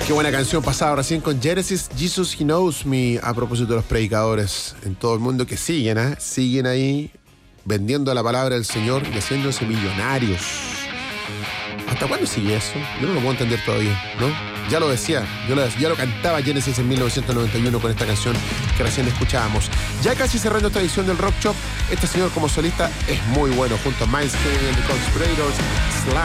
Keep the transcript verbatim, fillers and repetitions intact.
Qué buena canción pasada recién con Genesis, Jesus He Knows Me, a propósito de los predicadores en todo el mundo que siguen, ¿eh? Siguen ahí vendiendo la palabra del Señor y haciéndose millonarios. ¿Hasta cuándo sigue eso? Yo no lo puedo entender todavía, ¿no? Ya lo decía, yo lo, ya lo cantaba Genesis en mil novecientos noventa y uno con esta canción que recién escuchábamos. Ya casi cerrando esta edición del Rock Shop, este señor como solista es muy bueno, junto a Miles Kennedy and the Conspirators, Slide.